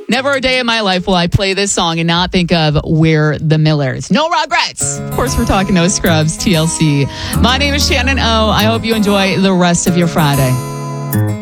Never a day in my life will I play this song and not think of We're the Millers. No regrets. Of course, we're talking No Scrubs, TLC. My name is Shannon O. I hope you enjoy the rest of your Friday.